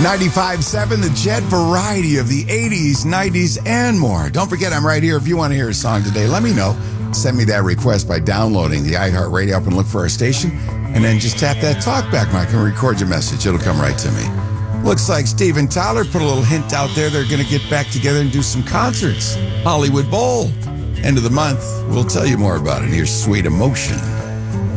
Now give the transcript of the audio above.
95.7, The Jet, variety of the 80s, 90s, and more. Don't forget, I'm right here. If you want to hear a song today, let me know. Send me that request by downloading the iHeartRadio app and look for our station. And then just tap that talkback mic and record your message. It'll come right to me. Looks like Steven Tyler put a little hint out there. They're going to get back together and do some concerts. Hollywood Bowl. End of the month. We'll tell you more about it. Here's Sweet Emotion.